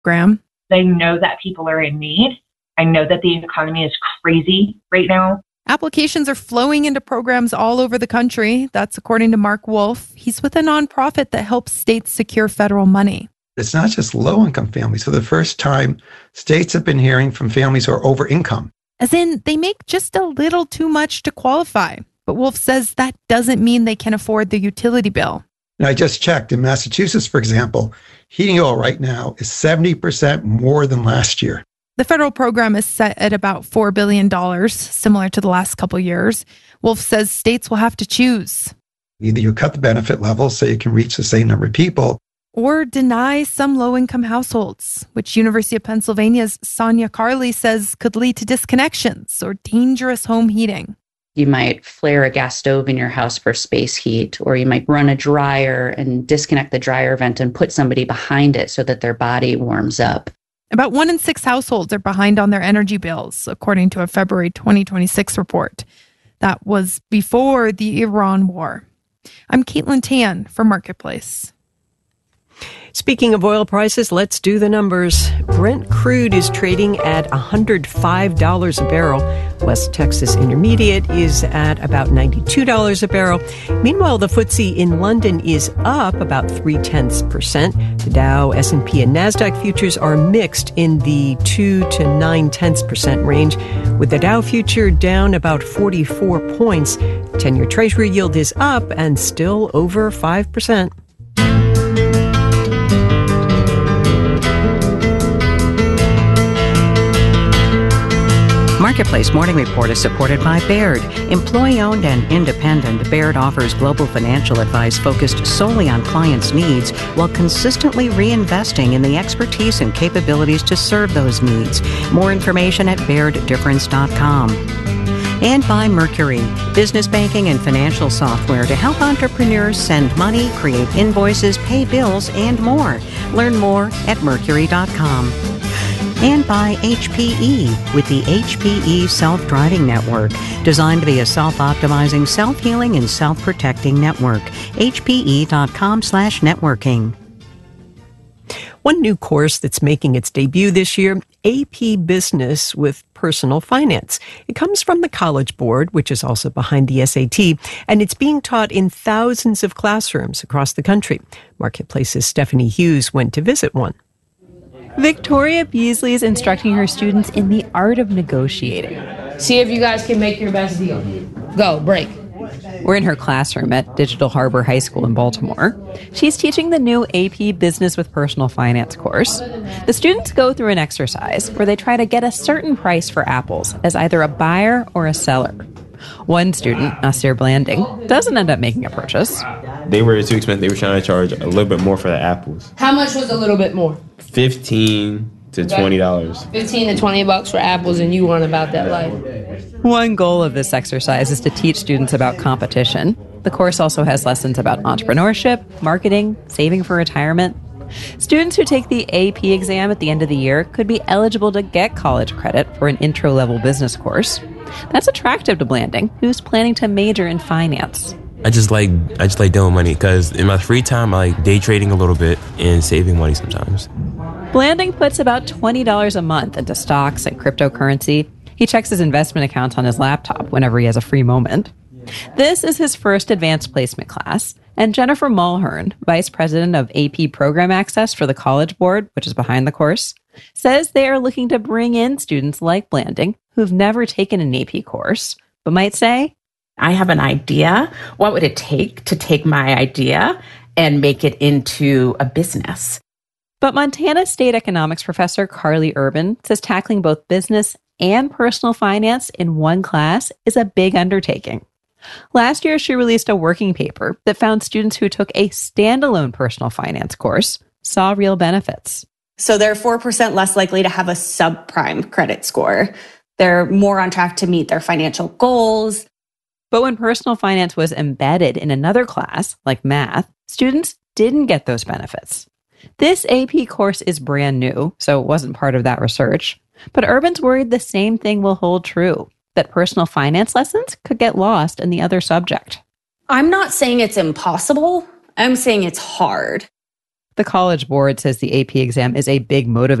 Graham. I know that people are in need. I know that the economy is crazy right now. Applications are flowing into programs all over the country. That's according to Mark Wolf. He's with a nonprofit that helps states secure federal money. It's not just low-income families. For the first time, states have been hearing from families who are over income. As in, they make just a little too much to qualify. But Wolf says that doesn't mean they can afford the utility bill. And I just checked. In Massachusetts, for example, heating oil right now is 70% more than last year. The federal program is set at about $4 billion, similar to the last couple years. Wolf says states will have to choose. Either you cut the benefit levels so you can reach the same number of people, or deny some low-income households, which University of Pennsylvania's Sonia Carley says could lead to disconnections or dangerous home heating. You might flare a gas stove in your house for space heat, or you might run a dryer and disconnect the dryer vent and put somebody behind it so that their body warms up. About 1 in 6 households are behind on their energy bills, according to a February 2026 report. That was before the Iran war. I'm Caitlin Tan for Marketplace. Speaking of oil prices, let's do the numbers. Brent crude is trading at $105 a barrel. West Texas Intermediate is at about $92 a barrel. Meanwhile, the FTSE in London is up about 0.3%. The Dow, S&P, and NASDAQ futures are mixed in the 2 to 0.9% range, with the Dow future down about 44 points. 10-year Treasury yield is up and still over 5%. Marketplace Morning Report is supported by Baird. Employee-owned and independent, Baird offers global financial advice focused solely on clients' needs while consistently reinvesting in the expertise and capabilities to serve those needs. More information at BairdDifference.com. And by Mercury, business banking and financial software to help entrepreneurs send money, create invoices, pay bills, and more. Learn more at Mercury.com. And by HPE, with the HPE Self-Driving Network, designed to be a self-optimizing, self-healing, and self-protecting network. HPE.com/networking. One new course that's making its debut this year, AP Business with Personal Finance. It comes from the College Board, which is also behind the SAT, and it's being taught in thousands of classrooms across the country. Marketplace's Stephanie Hughes went to visit one. Victoria Beasley is instructing her students in the art of negotiating. See if you guys can make your best deal. Go, break. We're in her classroom at Digital Harbor High School in Baltimore. She's teaching the new AP Business with Personal Finance course. The students go through an exercise where they try to get a certain price for apples as either a buyer or a seller. One student, Nasir Blanding, doesn't end up making a purchase. They were too expensive. They were trying to charge a little bit more for the apples. How much was a little bit more? $15 to $20. $15 to $20 for apples, and you want about that life. One goal of this exercise is to teach students about competition. The course also has lessons about entrepreneurship, marketing, saving for retirement. Students who take the AP exam at the end of the year could be eligible to get college credit for an intro-level business course. That's attractive to Blanding, who's planning to major in finance. I just like doing money because in my free time, I like day trading a little bit and saving money sometimes. Blanding puts about $20 a month into stocks and cryptocurrency. He checks his investment accounts on his laptop whenever he has a free moment. This is his first advanced placement class, and Jennifer Mulhern, Vice President of AP Program Access for the College Board, which is behind the course, says they are looking to bring in students like Blanding who've never taken an AP course, but might say, I have an idea. What would it take to take my idea and make it into a business? But Montana State economics professor Carly Urban says tackling both business and personal finance in one class is a big undertaking. Last year, she released a working paper that found students who took a standalone personal finance course saw real benefits. So they're 4% less likely to have a subprime credit score. They're more on track to meet their financial goals. But when personal finance was embedded in another class, like math, students didn't get those benefits. This AP course is brand new, so it wasn't part of that research. But Urban's worried the same thing will hold true, that personal finance lessons could get lost in the other subject. I'm not saying it's impossible. I'm saying it's hard. The College Board says the AP exam is a big motivator